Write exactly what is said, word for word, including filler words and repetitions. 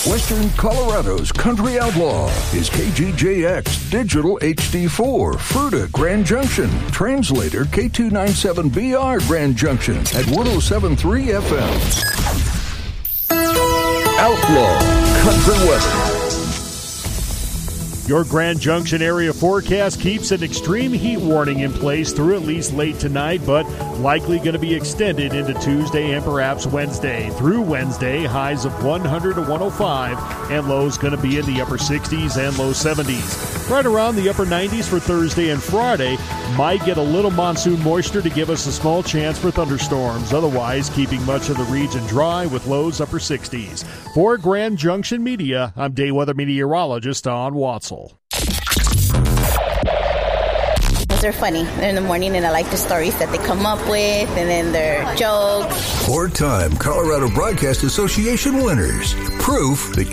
Western Colorado's country outlaw is K G J X Digital H D four, Fruita, Grand Junction. Translator K two ninety-seven B R, Grand Junction at one oh seven point three F M. Outlaw Country Weather. Your Grand Junction area forecast keeps an extreme heat warning in place through at least late tonight, but likely going to be extended into Tuesday and perhaps Wednesday. Through Wednesday, highs of one hundred to one oh five, and lows going to be in the upper sixties and low seventies. Right around the upper nineties for Thursday and Friday. Might get a little monsoon moisture to give us a small chance for thunderstorms. Otherwise, keeping much of the region dry with lows upper sixties. For Grand Junction Media, I'm day weather meteorologist Don Watzel. They're funny. They're in the morning, and I like the stories that they come up with, and then their jokes. Four-time Colorado Broadcast Association winners. Proof that